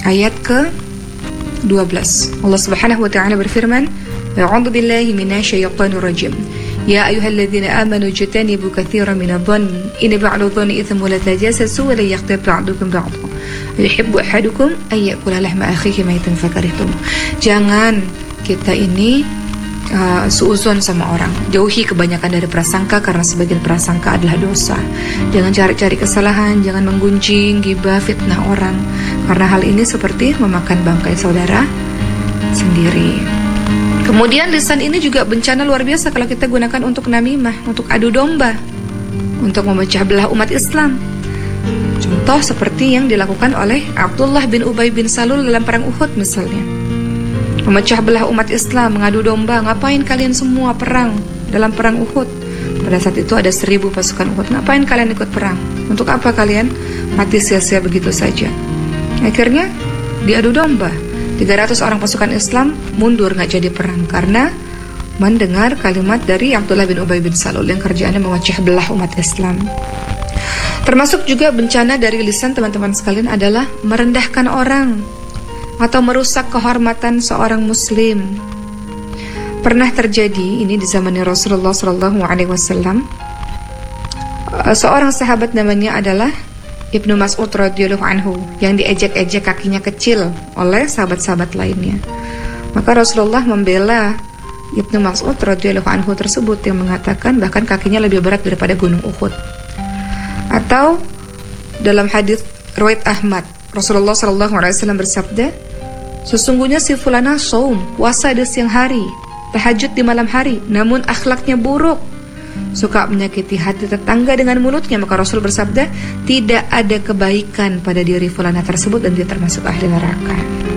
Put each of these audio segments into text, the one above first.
ayat ke-12. Allah Subhanahu wa taala berfirman, "A'udzu billahi minasyaitonir rajim. Ya ayyuhalladzina amanu jtanibu katsiran minadh-dhanni inna ba'da dhanni itsmun wa la tajassasu wa la yaghtab ba'dukum ba'dhan. Yuhibbu ahadukum ay ya'kula lahma akhihi maytan fakarihtum." Jangan kita ini suuzon sama orang. Jauhi kebanyakan dari prasangka, karena sebagian prasangka adalah dosa. Jangan cari-cari kesalahan, jangan menggunjing, ghibah, fitnah orang, karena hal ini seperti memakan bangkai saudara sendiri. Kemudian lisan ini juga bencana luar biasa kalau kita gunakan untuk namimah, untuk adu domba, untuk memecah belah umat Islam. Contoh seperti yang dilakukan oleh Abdullah bin Ubay bin Salul dalam perang Uhud misalnya. Memecah belah umat Islam, mengadu domba. Ngapain kalian semua perang dalam perang Uhud? Pada saat itu ada 1000 pasukan Uhud. Ngapain kalian ikut perang? Untuk apa kalian mati sia-sia begitu saja? Akhirnya diadu domba. 300 orang pasukan Islam mundur, gak jadi perang karena mendengar kalimat dari Abdullah bin Ubay bin Salul yang kerjaannya memecah belah umat Islam. Termasuk juga bencana dari lisan teman-teman sekalian adalah merendahkan orang atau merusak kehormatan seorang muslim. Pernah terjadi ini di zamannya Rasulullah SAW. Seorang sahabat namanya adalah Ibnu Mas'ud radhiyallahu anhu yang diejek-ejek kakinya kecil oleh sahabat-sahabat lainnya. Maka Rasulullah membela Ibnu Mas'ud radhiyallahu anhu tersebut yang mengatakan bahkan kakinya lebih berat daripada gunung Uhud. Atau dalam hadis riwayat Ahmad, Rasulullah SAW bersabda, "Sesungguhnya si fulana saum, puasa di siang hari, tahajud di malam hari, namun akhlaknya buruk, suka menyakiti hati tetangga dengan mulutnya." Maka Rasul bersabda, tidak ada kebaikan pada diri fulana tersebut dan dia termasuk ahli neraka.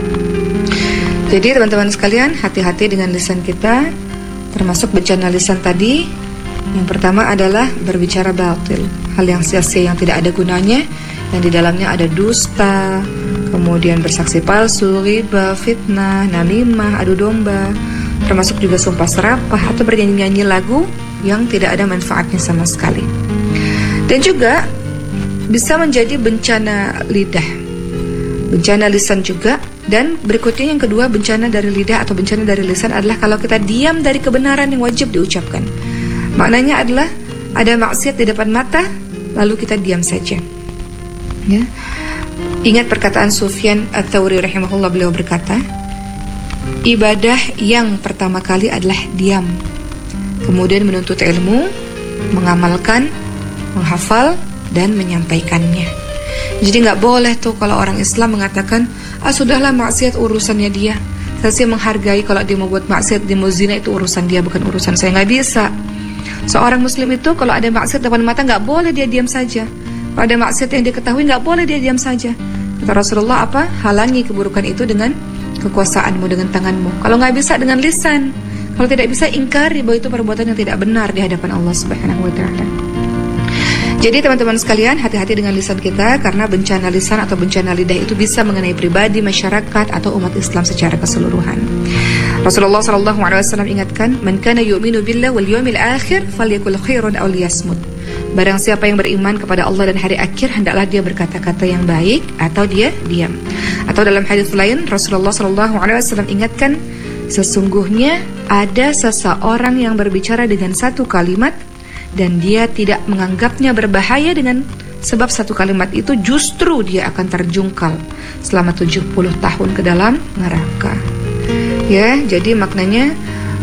Jadi teman-teman sekalian, hati-hati dengan lisan kita. Termasuk bencana lisan tadi, yang pertama adalah berbicara batil, hal yang sia-sia yang tidak ada gunanya, yang di dalamnya ada dusta, kemudian bersaksi palsu, ghibah, fitnah, namimah, adu domba, termasuk juga sumpah serapah atau bernyanyi-nyanyi lagu yang tidak ada manfaatnya sama sekali. Dan juga bisa menjadi bencana lidah, bencana lisan juga. Dan berikutnya yang kedua, bencana dari lidah atau bencana dari lisan adalah kalau kita diam dari kebenaran yang wajib diucapkan. Maknanya adalah ada maksiat di depan mata, lalu kita diam saja, ya. Ingat perkataan Sufyan Ats-Tsauri rahimahullah, beliau berkata, ibadah yang pertama kali adalah diam, kemudian menuntut ilmu, mengamalkan, menghafal, dan menyampaikannya. Jadi gak boleh tuh kalau orang Islam mengatakan, sudahlah maksiat urusannya dia, saya menghargai kalau dia mau buat maksiat, dia mau zina, itu urusan dia, bukan urusan saya. Gak bisa. Seorang muslim itu kalau ada maksiat depan mata gak boleh dia diam saja. Kalau ada maksiat yang diketahui gak boleh dia diam saja. Kata Rasulullah apa? Halangi keburukan itu dengan kekuasaanmu, dengan tanganmu. Kalau gak bisa, dengan lisan. Kalau tidak bisa, ingkari bahwa itu perbuatan yang tidak benar di hadapan Allah Subhanahu wa ta'ala. Jadi teman-teman sekalian, hati-hati dengan lisan kita, karena bencana lisan atau bencana lidah itu bisa mengenai pribadi, masyarakat, atau umat Islam secara keseluruhan. Rasulullah SAW ingatkan, "Man kana yu'minu billahi wal yawmil akhir falyakul khairan aw liyasmut." Barang siapa yang beriman kepada Allah dan hari akhir, hendaklah dia berkata-kata yang baik atau dia diam. Atau dalam hadis lain, Rasulullah SAW ingatkan, sesungguhnya ada seseorang yang berbicara dengan satu kalimat dan dia tidak menganggapnya berbahaya dengan sebab satu kalimat itu, justru dia akan terjungkal selama 70 tahun ke dalam neraka. Ya, jadi maknanya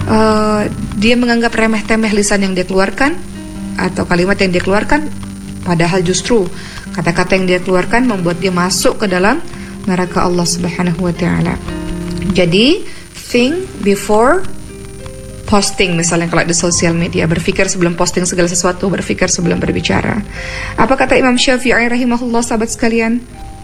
dia menganggap remeh-temeh lisan yang dia keluarkan atau kalimat yang dia keluarkan, padahal justru kata-kata yang dia keluarkan membuat dia masuk ke dalam neraka Allah Subhanahu wa ta'ala. Jadi think before posting, misalnya kalau di sosial media, berpikir sebelum posting segala sesuatu, berpikir sebelum berbicara. Apa kata Imam Syafi'i rahimahullah, sahabat sekalian?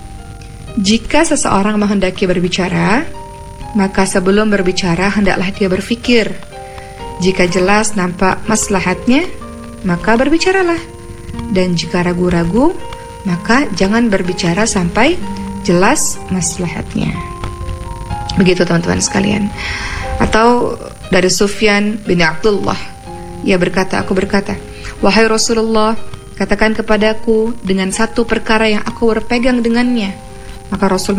Jika seseorang menghendaki berbicara, maka sebelum berbicara hendaklah dia berpikir. Jika jelas nampak maslahatnya, maka berbicaralah. Dan jika ragu-ragu, maka jangan berbicara sampai jelas maslahatnya. Begitu teman-teman sekalian. Atau dari Sufyan bin Abdullah, ia berkata, aku berkata, wahai Rasulullah, katakan kepadaku dengan satu perkara yang aku berpegang dengannya. Maka Rasul